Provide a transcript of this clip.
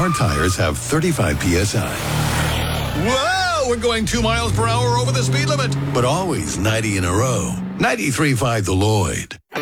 our tires have 35 PSI. Whoa! We're going 2 miles per hour over the speed limit, but always 90 in a row. 93.5 The Lloyd.